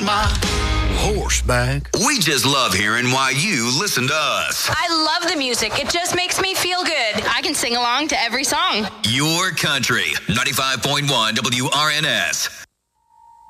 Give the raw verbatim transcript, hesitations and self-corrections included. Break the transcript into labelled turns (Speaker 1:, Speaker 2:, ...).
Speaker 1: my horseback.
Speaker 2: We just love hearing why you listen to us.
Speaker 3: I love the music. It just makes me feel good.
Speaker 4: I can sing along to every song.
Speaker 2: Your country, ninety-five point one W R N S.